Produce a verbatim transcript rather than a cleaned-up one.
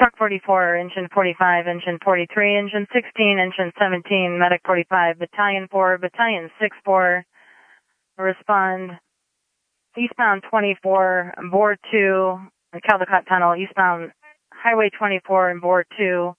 Truck forty-four, engine forty-five, engine forty-three, engine sixteen, engine seventeen, medic forty-five, battalion four, battalion six four, respond. Eastbound twenty-four, board two, Caldecott Tunnel, eastbound highway twenty-four and board two.